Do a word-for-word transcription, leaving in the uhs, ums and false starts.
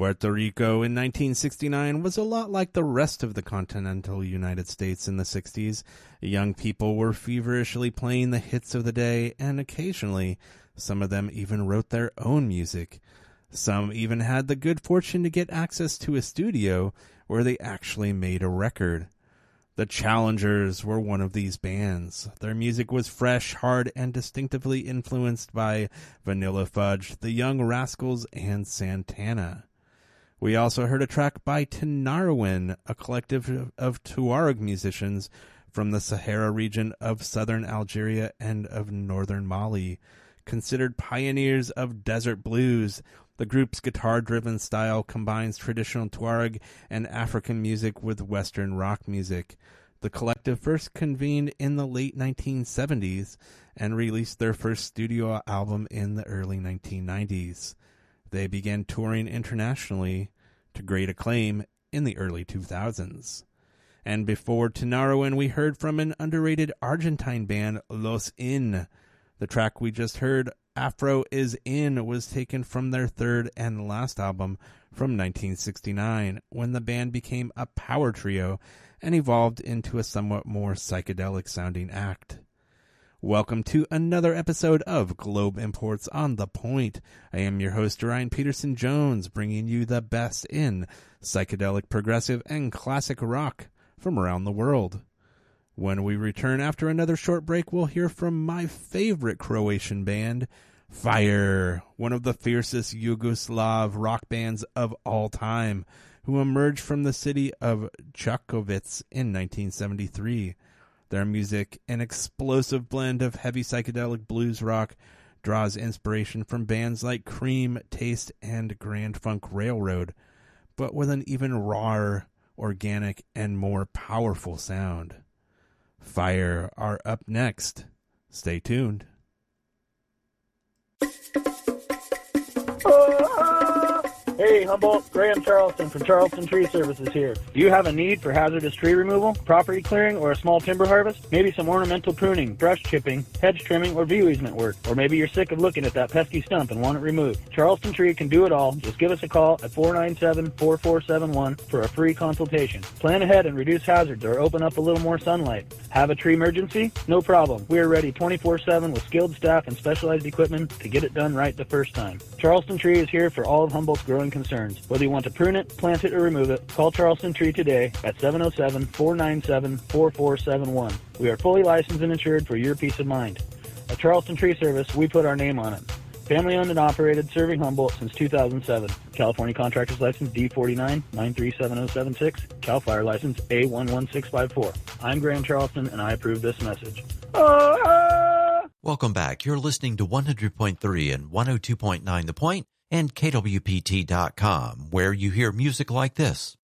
Puerto Rico in nineteen sixty-nine was a lot like the rest of the continental United States in the sixties. Young people were feverishly playing the hits of the day, and occasionally some of them even wrote their own music. Some even had the good fortune to get access to a studio where they actually made a record. The Challengers were one of these bands. Their music was fresh, hard, and distinctively influenced by Vanilla Fudge, the Young Rascals, and Santana. We also heard a track by Tinariwen, a collective of Tuareg musicians from the Sahara region of southern Algeria and of northern Mali. Considered pioneers of desert blues, the group's guitar-driven style combines traditional Tuareg and African music with Western rock music. The collective first convened in the late nineteen seventies and released their first studio album in the early nineteen nineties. They began touring internationally to great acclaim in the early two thousands. And before Tinariwen, we heard from an underrated Argentine band, Los In. The track we just heard, Afro Is In, was taken from their third and last album from nineteen sixty-nine, when the band became a power trio and evolved into a somewhat more psychedelic-sounding act. Welcome to another episode of Globe Imports on The Point. I am your host, Ryan Peterson Jones, bringing you the best in psychedelic, progressive, and classic rock from around the world. When we return after another short break, we'll hear from my favorite Croatian band, Fire, one of the fiercest Yugoslav rock bands of all time, who emerged from the city of Čakovec in nineteen seventy-three. Their music, an explosive blend of heavy psychedelic blues rock, draws inspiration from bands like Cream, Taste, and Grand Funk Railroad, but with an even rawer, organic, and more powerful sound. Fire are up next. Stay tuned. Hey, Humboldt, Graham Charleston from Charleston Tree Services here. Do you have a need for hazardous tree removal, property clearing, or a small timber harvest? Maybe some ornamental pruning, brush chipping, hedge trimming, or view easement work. Or maybe you're sick of looking at that pesky stump and want it removed. Charleston Tree can do it all. Just give us a call at four nine seven, four four seven one for a free consultation. Plan ahead and reduce hazards or open up a little more sunlight. Have a tree emergency? No problem. We are ready twenty-four seven with skilled staff and specialized equipment to get it done right the first time. Charleston Tree is here for all of Humboldt's growing concerns. Whether you want to prune it, plant it, or remove it, call Charleston Tree today at seven oh seven, four nine seven, four four seven one. We are fully licensed and insured for your peace of mind. At Charleston Tree Service, we put our name on it. Family owned and operated, serving Humboldt since two thousand seven. California Contractor's License D forty-nine, nine three seven oh seven six. Cal Fire License A one one six five four. I'm Graham Charleston, and I approve this message. Ah! Welcome back. You're listening to one hundred point three and one oh two point nine The Point and K W P T dot com, where you hear music like this.